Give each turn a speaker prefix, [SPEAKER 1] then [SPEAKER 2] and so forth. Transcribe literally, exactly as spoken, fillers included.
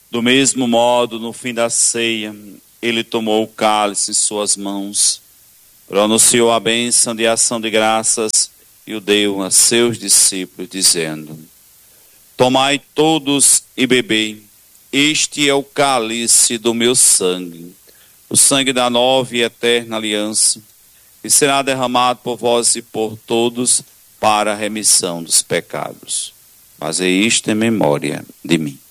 [SPEAKER 1] Do mesmo modo, no fim da ceia, ele tomou o cálice em suas mãos, pronunciou a bênção de ação de graças e o deu a seus discípulos, dizendo: tomai todos e bebei, este é o cálice do meu sangue, o sangue da nova e eterna aliança, que será derramado por vós e por todos para a remissão dos pecados. Fazei isto em memória de mim.